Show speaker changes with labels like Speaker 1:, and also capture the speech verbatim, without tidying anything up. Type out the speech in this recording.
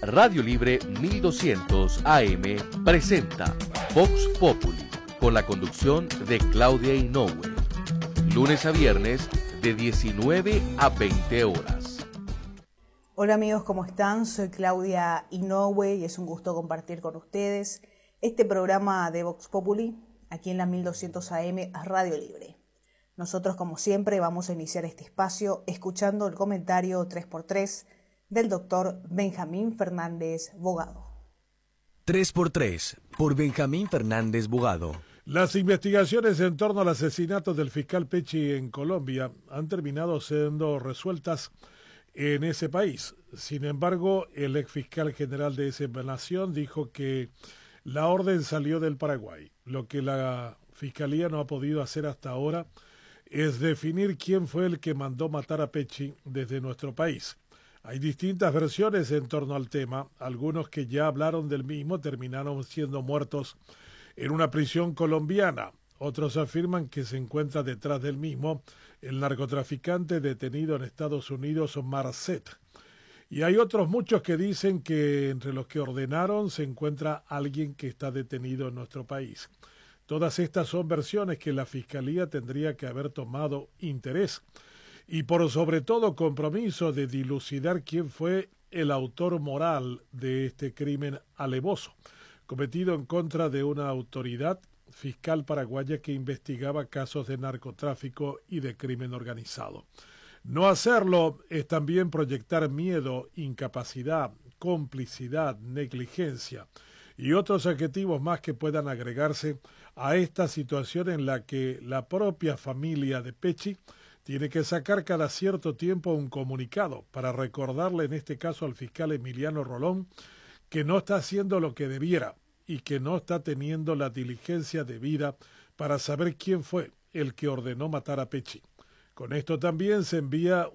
Speaker 1: Radio Libre mil doscientos A M presenta Vox Populi, con la conducción de Claudia Inoue. Lunes a viernes de diecinueve a veinte horas.
Speaker 2: Hola amigos, ¿cómo están? Soy Claudia Inoue y es un gusto compartir con ustedes este programa de Vox Populi aquí en la mil doscientos A M Radio Libre. Nosotros, como siempre, vamos a iniciar este espacio escuchando el comentario tres por tres del doctor Benjamín Fernández Bogado.
Speaker 3: tres por tres, por Benjamín Fernández Bogado.
Speaker 4: Las investigaciones en torno al asesinato del fiscal Pecci en Colombia han terminado siendo resueltas en ese país. Sin embargo, el ex fiscal general de esa nación dijo que la orden salió del Paraguay. Lo que la fiscalía no ha podido hacer hasta ahora es definir quién fue el que mandó matar a Pecci desde nuestro país. Hay distintas versiones en torno al tema. Algunos que ya hablaron del mismo terminaron siendo muertos en una prisión colombiana. Otros afirman que se encuentra detrás del mismo el narcotraficante detenido en Estados Unidos, Marcet. Y hay otros muchos que dicen que entre los que ordenaron se encuentra alguien que está detenido en nuestro país. Todas estas son versiones que la Fiscalía tendría que haber tomado interés y por sobre todo compromiso de dilucidar quién fue el autor moral de este crimen alevoso, cometido en contra de una autoridad fiscal paraguaya que investigaba casos de narcotráfico y de crimen organizado. No hacerlo es también proyectar miedo, incapacidad, complicidad, negligencia y otros adjetivos más que puedan agregarse a esta situación en la que la propia familia de Pecci tiene que sacar cada cierto tiempo un comunicado para recordarle en este caso al fiscal Emiliano Rolón que no está haciendo lo que debiera y que no está teniendo la diligencia debida para saber quién fue el que ordenó matar a Pecci. Con esto también se envía